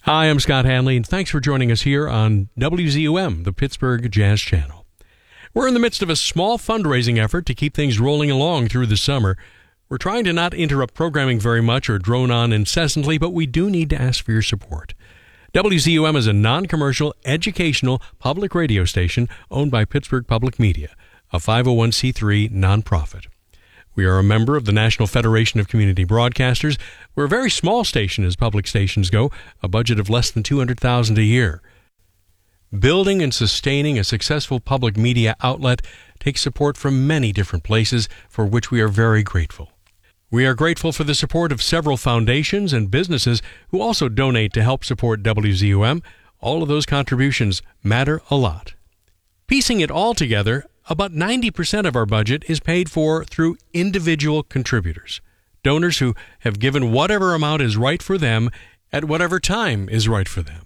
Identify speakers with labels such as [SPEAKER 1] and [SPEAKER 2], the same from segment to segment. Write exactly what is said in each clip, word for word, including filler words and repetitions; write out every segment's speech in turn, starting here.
[SPEAKER 1] Hi, I'm Scott Hanley, and thanks for joining us here on W Z U M, the Pittsburgh Jazz Channel. We're in the midst of a small fundraising effort to keep things rolling along through the summer. We're trying to not interrupt programming very much or drone on incessantly, but we do need to ask for your support. W Z U M is a non-commercial, educational, public radio station owned by Pittsburgh Public Media, a five oh one c three nonprofit. We are a member of the National Federation of Community Broadcasters. We're a very small station as public stations go, a budget of less than two hundred thousand dollars a year. Building and sustaining a successful public media outlet takes support from many different places, for which we are very grateful. We are grateful for the support of several foundations and businesses who also donate to help support W Z U M. All of those contributions matter a lot. Piecing it all together, about ninety percent of our budget is paid for through individual contributors, donors who have given whatever amount is right for them at whatever time is right for them.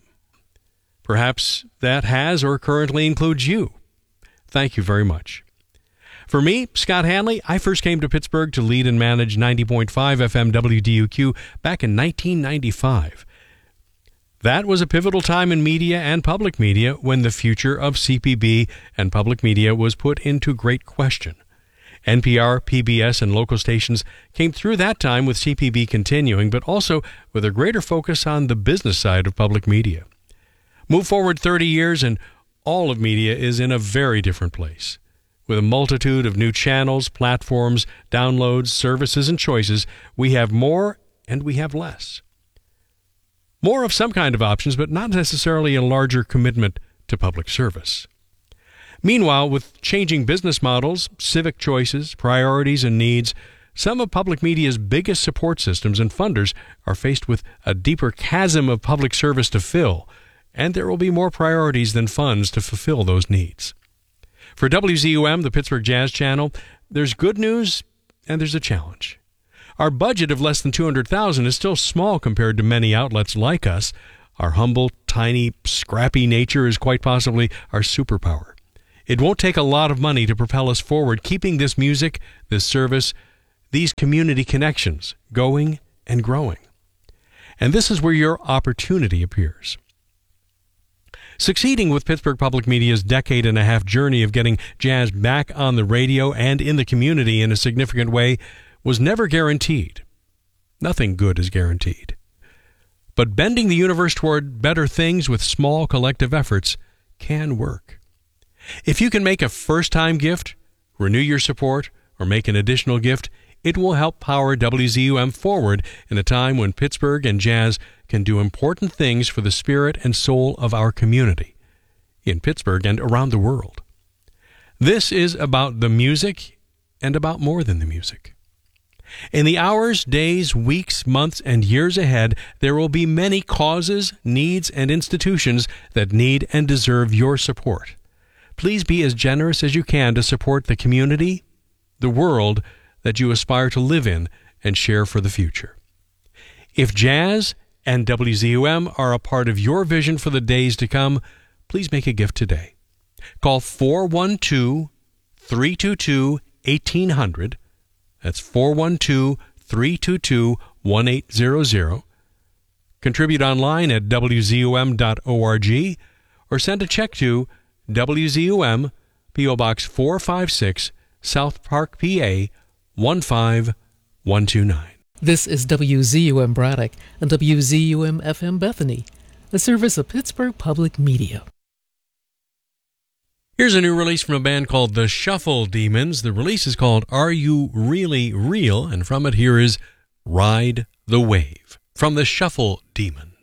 [SPEAKER 1] Perhaps that has or currently includes you. Thank you very much. For me, Scott Hanley, I first came to Pittsburgh to lead and manage ninety point five F M W D U Q back in nineteen ninety-five. That was a pivotal time in media and public media when the future of C P B and public media was put into great question. N P R, P B S, and local stations came through that time with C P B continuing, but also with a greater focus on the business side of public media. Move forward thirty years and all of media is in a very different place. With a multitude of new channels, platforms, downloads, services, and choices, we have more and we have less. More of some kind of options, but not necessarily a larger commitment to public service. Meanwhile, with changing business models, civic choices, priorities, and needs, some of public media's biggest support systems and funders are faced with a deeper chasm of public service to fill, and there will be more priorities than funds to fulfill those needs. For W Z U M, the Pittsburgh Jazz Channel, there's good news and there's a challenge. Our budget of less than two hundred thousand dollars is still small compared to many outlets like us. Our humble, tiny, scrappy nature is quite possibly our superpower. It won't take a lot of money to propel us forward, keeping this music, this service, these community connections going and growing. And this is where your opportunity appears. Succeeding with Pittsburgh Public Media's decade and a half journey of getting jazz back on the radio and in the community in a significant way was never guaranteed. Nothing good is guaranteed. But bending the universe toward better things with small collective efforts can work. If you can make a first-time gift, renew your support, or make an additional gift, it will help power W Z U M forward in a time when Pittsburgh and jazz can do important things for the spirit and soul of our community, in Pittsburgh and around the world. This is about the music and about more than the music. In the hours, days, weeks, months, and years ahead, there will be many causes, needs, and institutions that need and deserve your support. Please be as generous as you can to support the community, the world that you aspire to live in and share for the future. If jazz and W Z U M are a part of your vision for the days to come, please make a gift today. Call four one two, three two two, one eight hundred. That's four one two, three two two, one eight hundred. Contribute online at w z u m dot org or send a check to W Z U M, P O Box four five six, South Park, P A one five one two nine.
[SPEAKER 2] This is W Z U M Braddock and W Z U M F M Bethany, a service of Pittsburgh Public Media.
[SPEAKER 1] Here's a new release from a band called the Shuffle Demons. The release is called Are You Really Real? And from it here is Ride the Wave from the Shuffle Demons.